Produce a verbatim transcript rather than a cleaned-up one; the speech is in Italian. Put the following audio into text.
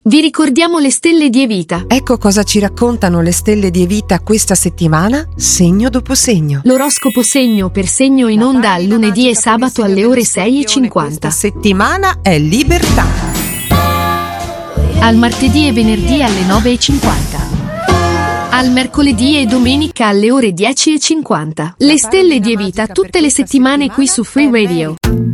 Vi ricordiamo le stelle di Evita. Ecco cosa ci raccontano le stelle di Evita questa settimana, segno dopo segno. L'oroscopo segno per segno in onda al lunedì e sabato alle ore sei e cinquanta. Questa settimana è libertà. Al martedì e venerdì alle nove e cinquanta. Al mercoledì e domenica alle ore dieci e cinquanta. Le stelle di Evita tutte le settimane qui su Free Radio.